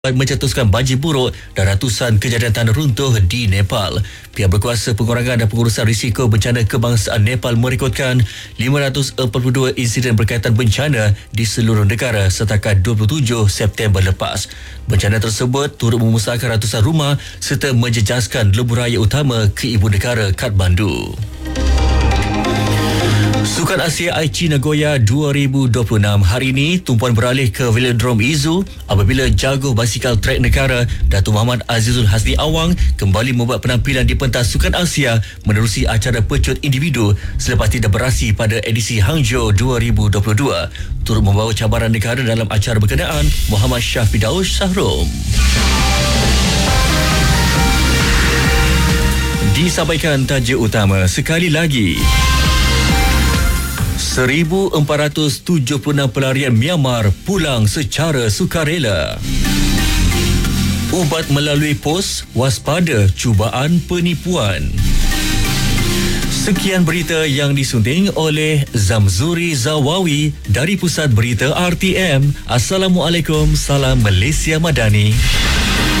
mencetuskan banjir buruk dan ratusan kejadian tanah runtuh di Nepal. Pihak berkuasa pengurangan dan pengurusan risiko bencana kebangsaan Nepal merekodkan 542 insiden berkaitan bencana di seluruh negara setakat 27 September lepas. Bencana tersebut turut memusnahkan ratusan rumah serta menjejaskan lebuh raya utama ke ibu negara Kathmandu. Sukan Asia Aichi Nagoya 2026 hari ini tumpuan beralih ke Velodrome Izu apabila jago basikal trek negara Datuk Muhammad Azizul Hasni Awang kembali membuat penampilan di pentas Sukan Asia menerusi acara pecut individu selepas tidak berasi pada edisi Hangzhou 2022. Turut membawa cabaran negara dalam acara berkenaan Muhammad Shah Firdaus Shahrom. Disampaikan tajuk utama sekali lagi. 1,476 pelarian Myanmar pulang secara sukarela. Ubat melalui pos, waspada cubaan penipuan. Sekian berita yang disunting oleh Zamzuri Zawawi dari Pusat Berita RTM. Assalamualaikum, salam Malaysia Madani.